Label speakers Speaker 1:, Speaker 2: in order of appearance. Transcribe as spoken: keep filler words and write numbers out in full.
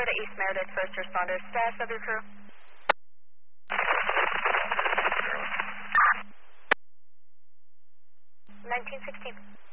Speaker 1: Florida East Meredith, first responders. Status of your crew? nineteen sixteen.